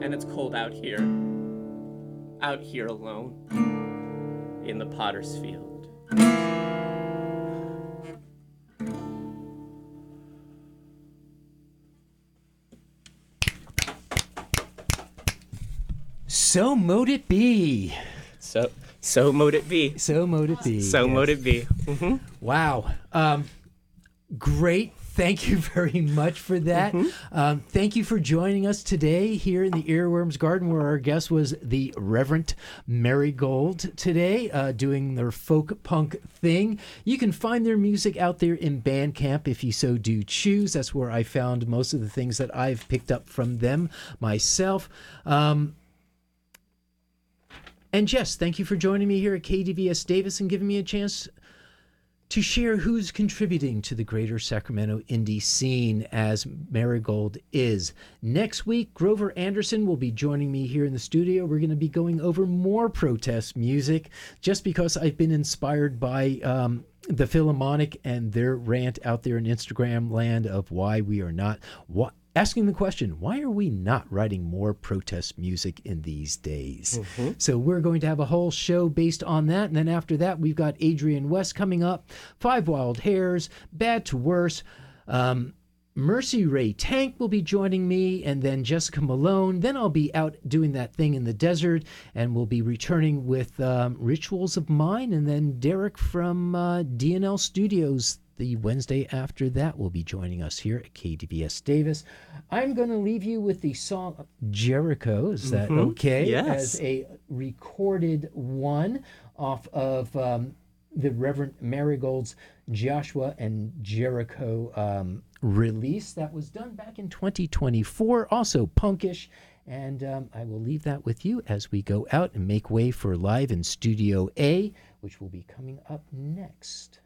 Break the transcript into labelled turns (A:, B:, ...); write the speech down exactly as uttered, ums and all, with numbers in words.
A: and it's cold out here, out here alone in the potter's field.
B: So mote it be.
A: So, so mote it be.
B: So mote it be.
A: So
B: yes.
A: mote it be. Mm-hmm.
B: Wow. Um, great. Thank you very much for that. Mm-hmm. Um, thank you for joining us today here in the Earworms Garden, where our guest was the Reverend Marigold today, uh, doing their folk punk thing. You can find their music out there in Bandcamp if you so do choose. That's where I found most of the things that I've picked up from them myself. Um, and Jess, thank you for joining me here at K D V S Davis and giving me a chance to share who's contributing to the greater Sacramento indie scene as Marigold is. Next week, Grover Anderson will be joining me here in the studio. We're going to be going over more protest music just because I've been inspired by um, the Philharmonic and their rant out there in Instagram land of why we are not... What, asking the question, why are we not writing more protest music in these days? Mm-hmm. So we're going to have a whole show based on that. And then after that, we've got Adrian West coming up, Five Wild Hares, Bad to Worse. Um, Mercy Ray Tank will be joining me, and then Jessica Malone. Then I'll be out doing that thing in the desert, and we'll be returning with um, Rituals of Mine, and then Derek from uh, D N L Studios the Wednesday after that will be joining us here at K D V S Davis. I'm going to leave you with the song Jericho. Is that mm-hmm. okay?
A: Yes.
B: As a recorded one off of um, the Reverend Marigold's Joshua and Jericho um, release that was done back in twenty twenty-four, also punkish. And um, I will leave that with you as we go out and make way for Live in Studio A, which will be coming up next.